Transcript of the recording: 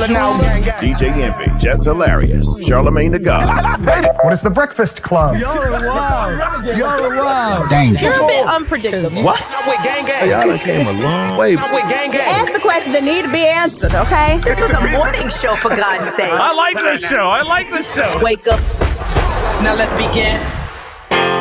now, gang, gang. DJ Envy, Jess Hilarious, Charlamagne the God. What is the Breakfast Club? Y'all are wild. Y'all are wild. Danger. You're a bit unpredictable. What? I'm with gang, gang. Y'all done came a long way. I'm with gang, gang. Ask the questions that need to be answered, okay? This was a morning show, for God's sake. I like this show. Wake up. Now let's begin.